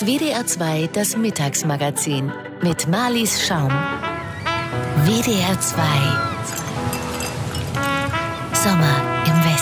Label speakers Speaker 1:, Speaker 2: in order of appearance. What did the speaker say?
Speaker 1: WDR 2, das Mittagsmagazin mit Marlies Schaum. WDR 2 Sommer.